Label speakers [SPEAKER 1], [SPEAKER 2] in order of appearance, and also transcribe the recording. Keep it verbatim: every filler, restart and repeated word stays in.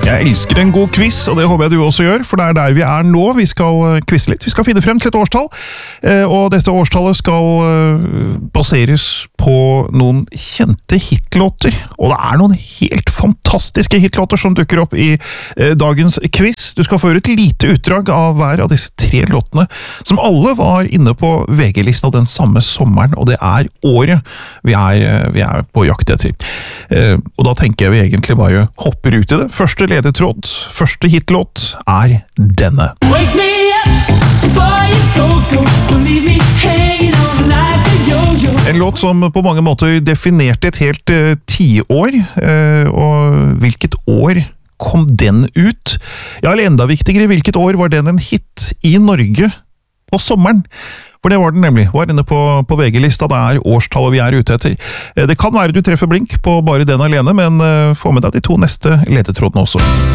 [SPEAKER 1] Jeg elsker en god quiz, og det håper jeg du også gjør, for det er der vi er nå. Vi skal quizze litt. Vi skal finne frem til et årstall, og dette årstallet skal baseres på noen kjente hitlåter. Og det er noen helt fantastiske hitlåter som dukker opp i dagens quiz. Du skal få høre et lite utdrag av hver av disse tre låtene, som alle var inne på V G-lista den samme sommeren, og det er året vi er, vi er på jakt etter. Og da tenker jeg vi egentlig bare hopper ut i det. Første ledetråd, første hitlåt er denne. Wake me up before you go, go. Don't leave me hanging on like a yo-yo. En låt som på mange måter definerte et helt uh, tiår, uh, og hvilket år kom den ut? Ja, eller enda viktigere, hvilket år var den en hit i Norge på sommeren? For det var den nemlig, var inne på, på V G-lista, det er årstallet vi er ute etter. Det kan være du treffer blink på bare den alene, men uh, få med deg de to neste ledetrådene også.